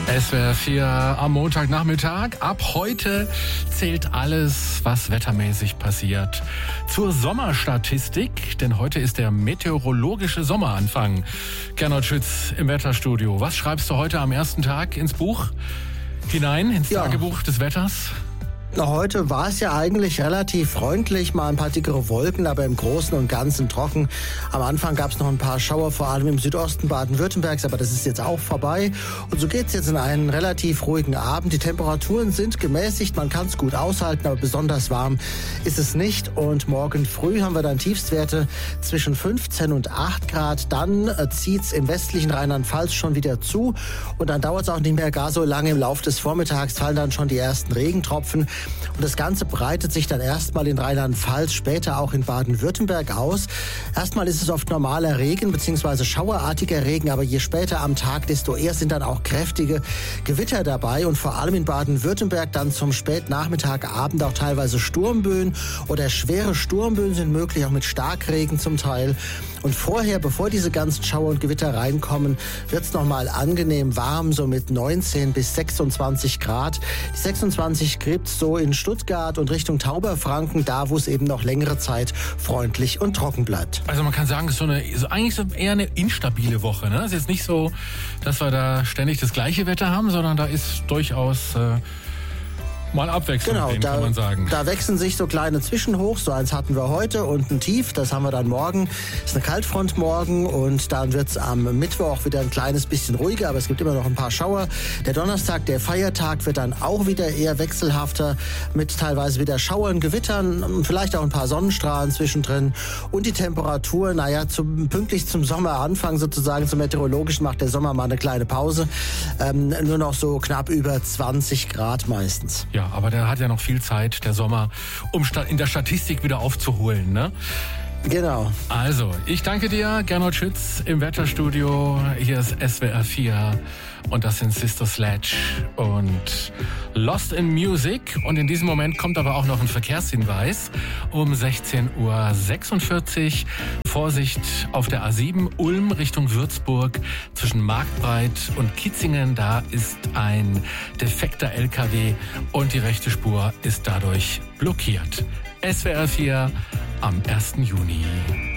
SWR 4 am Montagnachmittag. Ab heute zählt alles, was wettermäßig passiert, zur Sommerstatistik. Denn heute ist der meteorologische Sommeranfang. Gernot Schütz im Wetterstudio. Was schreibst du heute am ersten Tag ins Buch hinein, ins Tagebuch des Wetters? Heute war es ja eigentlich relativ freundlich, mal ein paar dickere Wolken, aber im Großen und Ganzen trocken. Am Anfang gab es noch ein paar Schauer, vor allem im Südosten Baden-Württembergs, aber das ist jetzt auch vorbei. Und so geht es jetzt in einen relativ ruhigen Abend. Die Temperaturen sind gemäßigt, man kann es gut aushalten, aber besonders warm ist es nicht. Und morgen früh haben wir dann Tiefstwerte zwischen 15 und 8 Grad. Dann zieht es im westlichen Rheinland-Pfalz schon wieder zu. Und dann dauert es auch nicht mehr gar so lange. Im Laufe des Vormittags fallen dann schon die ersten Regentropfen. Und das Ganze breitet sich dann erstmal in Rheinland-Pfalz, später auch in Baden-Württemberg aus. Erstmal ist es oft normaler Regen bzw. schauerartiger Regen, aber je später am Tag, desto eher sind dann auch kräftige Gewitter dabei. Und vor allem in Baden-Württemberg dann zum Spätnachmittag, Abend auch teilweise Sturmböen oder schwere Sturmböen sind möglich, auch mit Starkregen zum Teil. Und vorher, bevor diese ganzen Schauer und Gewitter reinkommen, wird es nochmal angenehm warm, so mit 19 bis 26 Grad. Die 26 gibt es so in Stuttgart und Richtung Tauberfranken, da wo es eben noch längere Zeit freundlich und trocken bleibt. Also man kann sagen, es ist eigentlich eher eine instabile Woche. Ne? Es ist jetzt nicht so, dass wir da ständig das gleiche Wetter haben, sondern da ist durchaus mal Abwechslung drin, kann man sagen. Da wechseln sich so kleine Zwischenhochs. So eins hatten wir heute und ein Tief, das haben wir dann morgen. Das ist eine Kaltfront morgen und dann wird es am Mittwoch wieder ein kleines bisschen ruhiger, aber es gibt immer noch ein paar Schauer. Der Donnerstag, der Feiertag, wird dann auch wieder eher wechselhafter mit teilweise wieder Schauern, Gewittern, vielleicht auch ein paar Sonnenstrahlen zwischendrin. Und die Temperatur, pünktlich zum Sommeranfang sozusagen, zum Meteorologischen macht der Sommer mal eine kleine Pause. Nur noch so knapp über 20 Grad meistens. Ja, aber der hat ja noch viel Zeit, der Sommer, um in der Statistik wieder aufzuholen, ne? Genau. Also, ich danke dir, Gernot Schütz im Wetterstudio. Hier ist SWR 4 und das sind Sister Sledge und Lost in Music. Und in diesem Moment kommt aber auch noch ein Verkehrshinweis um 16:46 Uhr. Vorsicht auf der A7 Ulm Richtung Würzburg zwischen Marktbreit und Kitzingen. Da ist ein defekter LKW und die rechte Spur ist dadurch blockiert. SWR 4 am 1. Juni.